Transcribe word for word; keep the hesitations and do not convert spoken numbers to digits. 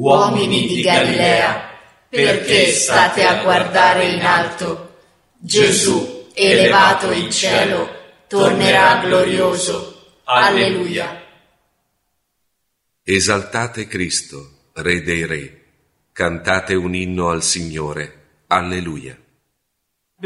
uomini di Galilea, perché state a guardare in alto? Gesù, elevato in cielo, tornerà glorioso. Alleluia. Esaltate Cristo, Re dei Re, cantate un inno al Signore. Alleluia.